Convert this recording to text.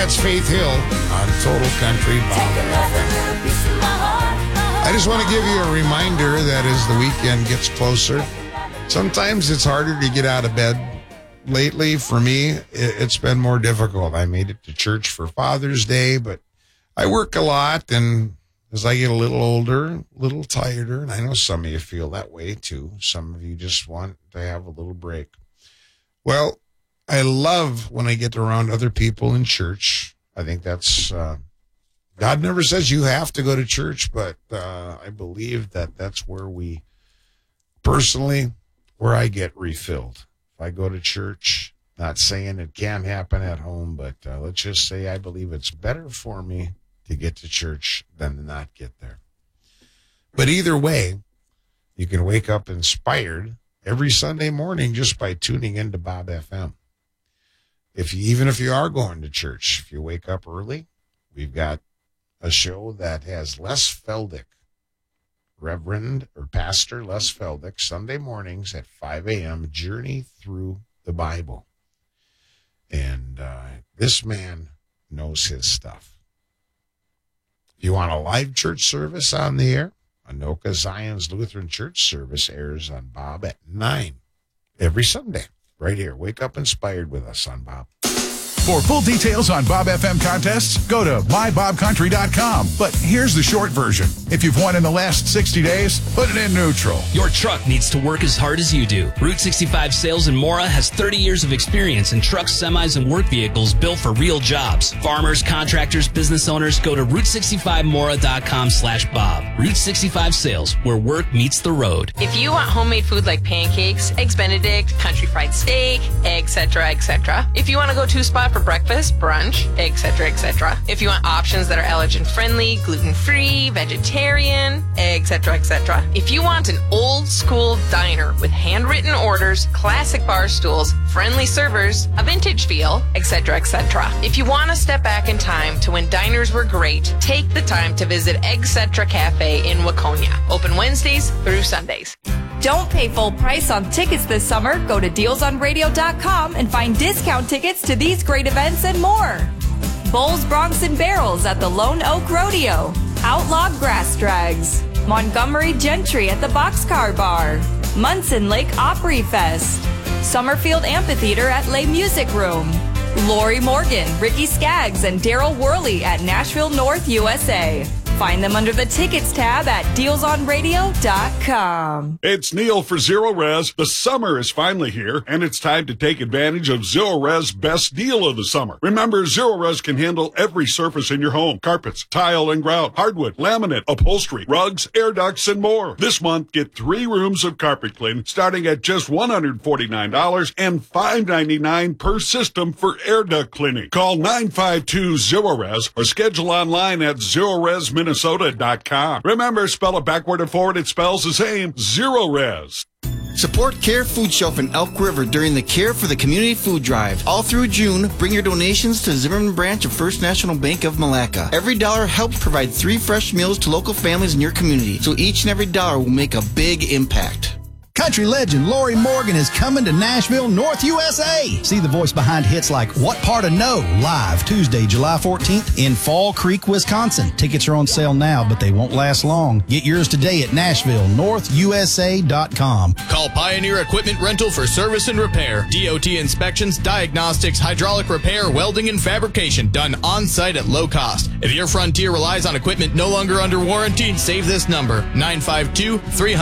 That's Faith Hill on Total Country Bob. I just want to give you a reminder that as the weekend gets closer, sometimes it's harder to get out of bed. Lately, for me, it's been more difficult. I made it to church for Father's Day, but I work a lot, and as I get a little older, a little tireder, and I know some of you feel that way too. Some of you just want to have a little break. Well, I love when I get around other people in church. I think that's, God never says you have to go to church, but I believe that that's where where I get refilled. If I go to church, not saying it can't happen at home, but let's just say I believe it's better for me to get to church than to not get there. But either way, you can wake up inspired every Sunday morning just by tuning into Bob FM. Even if you are going to church, if you wake up early, we've got a show that has Les Feldick, Reverend or Pastor Les Feldick, Sunday mornings at 5 a.m., Journey Through the Bible. And this man knows his stuff. If you want a live church service on the air, Anoka Zion's Lutheran Church service airs on Bob at 9 every Sunday. Right here. Wake up inspired with us on Bob. For full details on Bob FM contests, go to mybobcountry.com. But here's the short version. If you've won in the last 60 days, put it in neutral. Your truck needs to work as hard as you do. Route 65 Sales in Mora has 30 years of experience in trucks, semis, and work vehicles built for real jobs. Farmers, contractors, business owners, go to route65mora.com/Bob. Route 65 Sales, where work meets the road. If you want homemade food like pancakes, eggs Benedict, country fried steak, etc., etc. If you want to go to a spot for breakfast, brunch, etc., etc. If you want options that are allergen friendly, gluten-free, vegetarian, etc., etc. If you want an old school diner with handwritten orders, classic bar stools, friendly servers, a vintage feel, etc., etc. If you want to step back in time to when diners were great, take the time to visit Etc. Cafe in Waconia. Open Wednesdays through Sundays. Don't pay full price on tickets this summer. Go to dealsonradio.com and find discount tickets to these great events and more. Bowls, Bronx, and Barrels at the Lone Oak Rodeo. Outlaw Grass Drags. Montgomery Gentry at the Boxcar Bar. Munson Lake Opry Fest. Summerfield Amphitheater at Les Music Room. Lori Morgan, Ricky Skaggs, and Daryl Worley at Nashville North, USA. Find them under the tickets tab at dealsonradio.com. It's Neil for Zero Res. The summer is finally here, and it's time to take advantage of Zero Res' best deal of the summer. Remember, Zero Res can handle every surface in your home: carpets, tile and grout, hardwood, laminate, upholstery, rugs, air ducts, and more. This month, get 3 rooms of carpet cleaning starting at just $149 and $599 per system for air duct cleaning. Call 952-ZERO-RES or schedule online at ZeroResMinnesota.com. Remember, spell it backward and forward, it spells the same: Zero Res. Support Care Food Shelf in Elk River during the Care for the Community Food Drive. All through June, bring your donations to Zimmerman branch of First National Bank of Malacca. Every dollar helps provide 3 fresh meals to local families in your community, so each and every dollar will make a big impact. Country legend Lori Morgan is coming to Nashville, North USA. See the voice behind hits like What Part of No live Tuesday, July 14th in Fall Creek, Wisconsin. Tickets are on sale now, but they won't last long. Get yours today at NashvilleNorthUSA.com. Call Pioneer Equipment Rental for service and repair. DOT inspections, diagnostics, hydraulic repair, welding, and fabrication done on-site at low cost. If your Frontier relies on equipment no longer under warranty, save this number, 952-300.